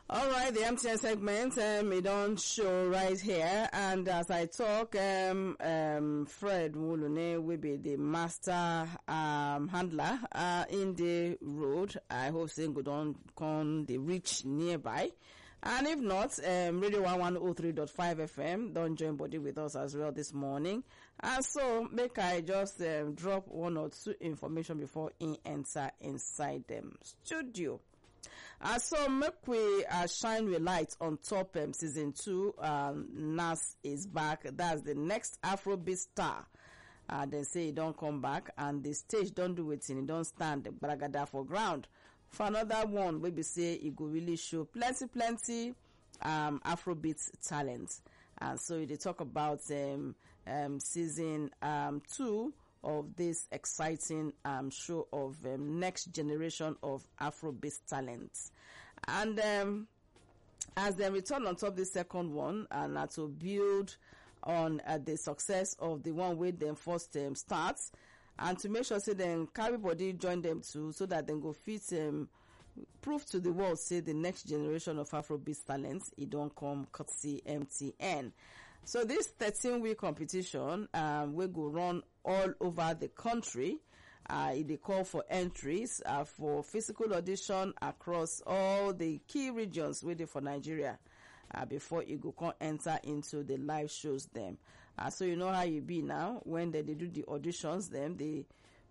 All right, the MTN segment, it don't show right here. And as I talk, Fred Wulune will be the master handler in the road. I hope Singo don't come the reach nearby. And if not, Radio 1103.5 FM, don't join body with us as well this morning. And so, make I just drop one or two information before he enter inside them studio. So make we shine with light on top season 2. Nas is back. That's the next Afrobeat star. They say he don't come back, and the stage don't do it, and he don't stand the bragada for ground. For another one, we be say he go really show plenty Afrobeat talent. And so they talk about season 2 of this exciting show of next generation of Afrobeat talents. And as they return on top the second one, and to build on the success of the one where them first start, and to make sure say then carry body join them too, so that then go fit prove to the world say the next generation of Afrobeat talents it don't come courtesy MTN. So this 13-week competition will go run all over the country. They call for entries for physical audition across all the key regions waiting for Nigeria before you go come enter into the live shows them. So you know how you be now when they do the auditions them,